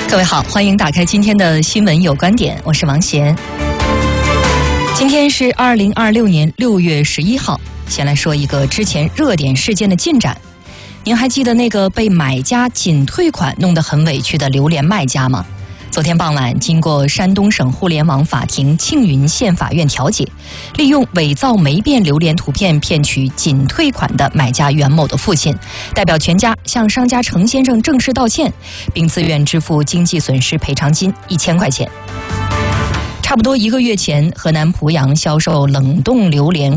各位好，欢迎打开今天的新闻有观点，我是王贤。今天是2026年6月11号，先来说一个之前热点事件的进展。您还记得那个被买家仅退款弄得很委屈的榴莲卖家吗？昨天傍晚，经过山东省互联网法庭庆云县法院调解，利用伪造霉变榴莲图片骗取仅退款的买家袁某的父亲，代表全家向商家程先生正式道歉，并自愿支付经济损失赔偿金1000块钱。差不多1个月前，河南濮阳销售冷冻榴莲